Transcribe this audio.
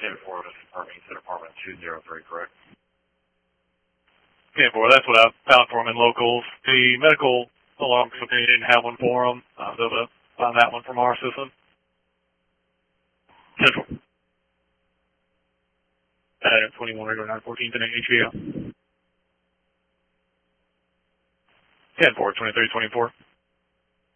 10-4, this department, you said apartment 203, correct? 10-4, that's what I found for them in locals. The medical alarm company didn't have one for them. I was able to find that one from our system. 10-4. 21 regular 914 connect HBO. 10-4, 2324.